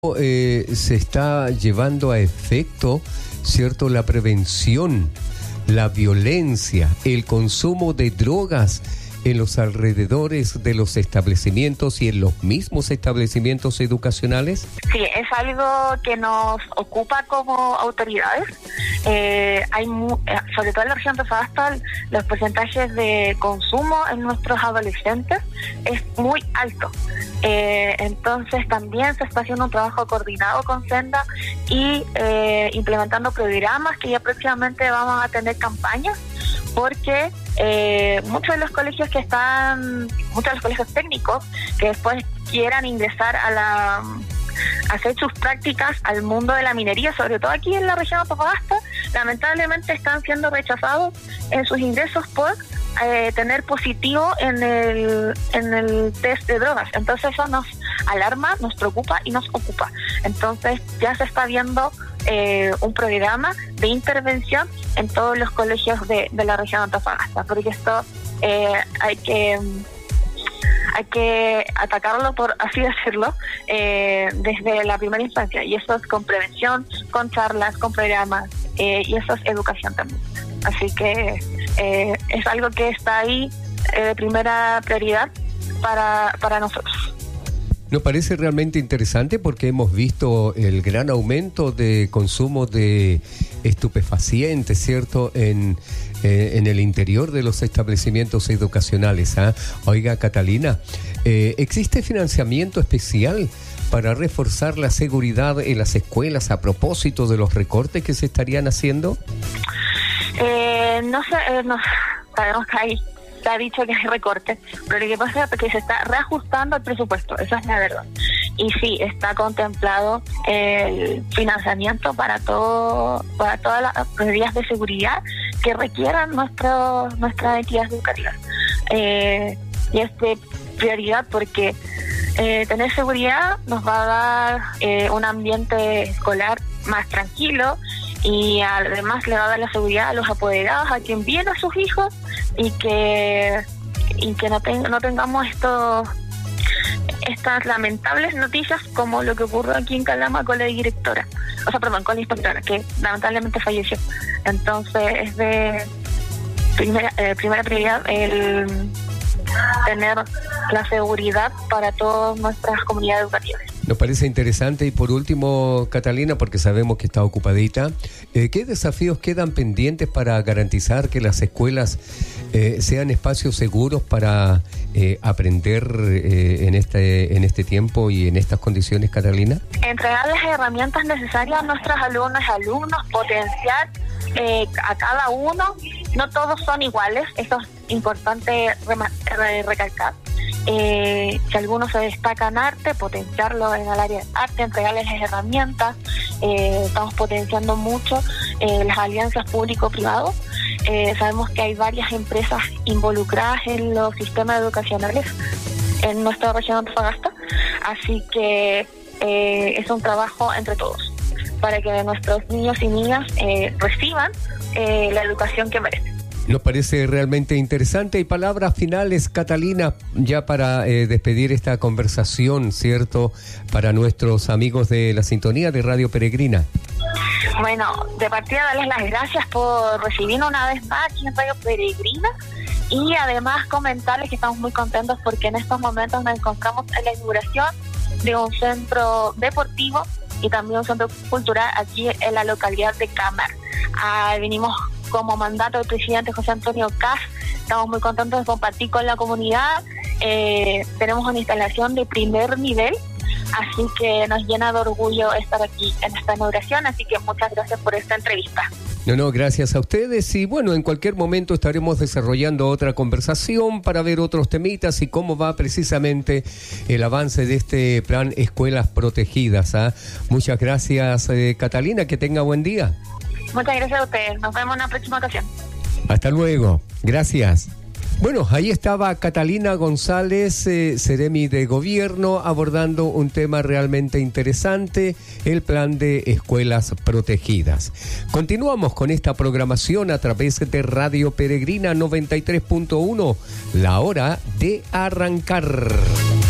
Se está llevando a efecto, ¿cierto?, la prevención, la violencia, el consumo de drogas en los alrededores de los establecimientos y en los mismos establecimientos educacionales? Sí, es algo que nos ocupa como autoridades. Sobre todo en la región de Antofagasta, los porcentajes de consumo en nuestros adolescentes es muy alto. Entonces también se está haciendo un trabajo coordinado con Senda y implementando programas que ya próximamente vamos a tener campañas, porque muchos de los colegios técnicos que después quieran ingresar a hacer sus prácticas al mundo de la minería, sobre todo aquí en la región de Antofagasta, lamentablemente están siendo rechazados en sus ingresos por tener positivo en el test de drogas. Entonces eso nos alarma, nos preocupa y nos ocupa. Entonces ya se está viendo un programa de intervención en todos los colegios de la región de Antofagasta, porque esto hay que atacarlo, por así decirlo, desde la primera instancia, y eso es con prevención, con charlas, con programas, y eso es educación también. Así que es algo que está ahí de primera prioridad para nosotros. Nos parece realmente interesante porque hemos visto el gran aumento de consumo de estupefacientes, ¿cierto?, en el interior de los establecimientos educacionales. Oiga, Catalina, ¿existe financiamiento especial para reforzar la seguridad en las escuelas a propósito de los recortes que se estarían haciendo? No sé, sabemos que hay, se ha dicho que hay recortes, pero lo que pasa es que se está reajustando el presupuesto, esa es la verdad. Y sí, está contemplado el financiamiento para todas las medidas de seguridad que requieran nuestras entidades educativas. Y es de prioridad porque tener seguridad nos va a dar un ambiente escolar más tranquilo, y además le va a dar la seguridad a los apoderados, a quien viene a sus hijos, y que no tengamos estas lamentables noticias como lo que ocurrió aquí en Calama con la directora, con la inspectora, que lamentablemente falleció. Entonces es de primera prioridad el tener la seguridad para todas nuestras comunidades educativas. Nos parece interesante. Y por último, Catalina, porque sabemos que está ocupadita, ¿qué desafíos quedan pendientes para garantizar que las escuelas sean espacios seguros para aprender en este tiempo y en estas condiciones, Catalina? Entregar las herramientas necesarias a nuestros alumnos, potenciar a cada uno. No todos son iguales, eso es importante recalcar. Si algunos se destacan arte, potenciarlo en el área de arte, entregarles las herramientas. Estamos potenciando mucho las alianzas público-privados. Sabemos que hay varias empresas involucradas en los sistemas educacionales en nuestra región de Antofagasta, así que es un trabajo entre todos para que nuestros niños y niñas reciban la educación que merecen. Nos parece realmente interesante. Y palabras finales, Catalina, ya para despedir esta conversación, ¿cierto?, para nuestros amigos de la sintonía de Radio Peregrina. Bueno, de partida darles las gracias por recibirnos una vez más aquí en Radio Peregrina, y además comentarles que estamos muy contentos porque en estos momentos nos encontramos en la inauguración de un centro deportivo y también un centro cultural aquí en la localidad de Camar. Venimos como mandato del presidente José Antonio Kast. Estamos muy contentos de compartir con la comunidad. Tenemos una instalación de primer nivel, así que nos llena de orgullo estar aquí en esta inauguración, así que muchas gracias por esta entrevista. No, gracias a ustedes. Y bueno, en cualquier momento estaremos desarrollando otra conversación para ver otros temitas y cómo va precisamente el avance de este plan Escuelas Protegidas. Muchas gracias, Catalina, que tenga buen día. Muchas gracias a ustedes. Nos vemos en una próxima ocasión. Hasta luego. Gracias. Bueno, ahí estaba Catalina González, Seremi de Gobierno, abordando un tema realmente interesante, el plan de escuelas protegidas. Continuamos con esta programación a través de Radio Peregrina 93.1, la hora de arrancar.